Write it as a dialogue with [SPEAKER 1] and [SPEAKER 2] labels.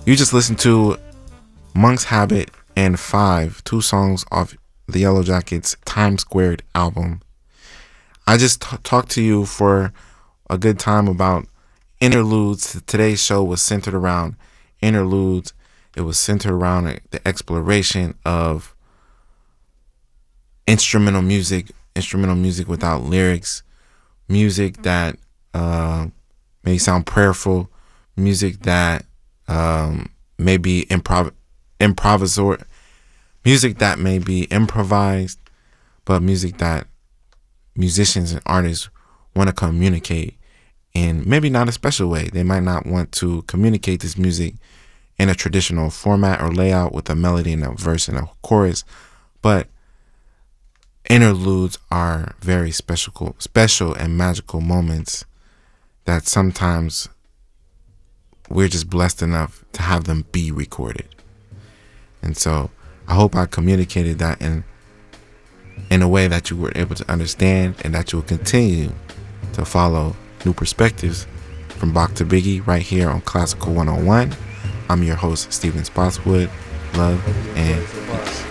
[SPEAKER 1] You just listened to Monk's Habit and Five, two songs off the Yellow Jackets' Time Squared album. I just talked to you for a good time about interludes. Today's show was centered around interludes. It was centered around the exploration of instrumental music without lyrics, music that may sound prayerful, music that may be improvisor, music that may be improvised, but music that musicians and artists want to communicate in maybe not a special way. They might not want to communicate this music in a traditional format or layout with a melody and a verse and a chorus, but interludes are very special and magical moments that sometimes we're just blessed enough to have them be recorded. And so I hope I communicated that in a way that you were able to understand, and that you will continue to follow new perspectives from Bach to Biggie right here on Classical 101. I'm your host, Steven Spotswood. Love and peace.